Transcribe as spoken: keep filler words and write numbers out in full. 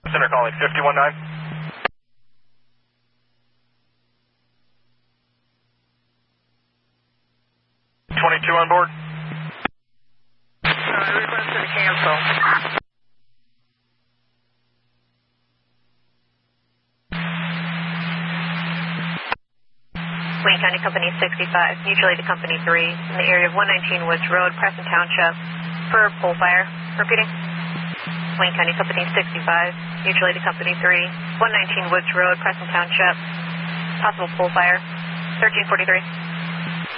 Center calling fifty-one nine. twenty-two on board. Uh, requested to cancel. Wayne County Company sixty-five, mutually to Company three, in the area of one nineteen Woods Road, Preston Township, for pole fire. Repeating. Wayne County Company sixty-five, mutually to Company three, one nineteen Woods Road, Preston Township, possible pole fire, thirteen forty-three.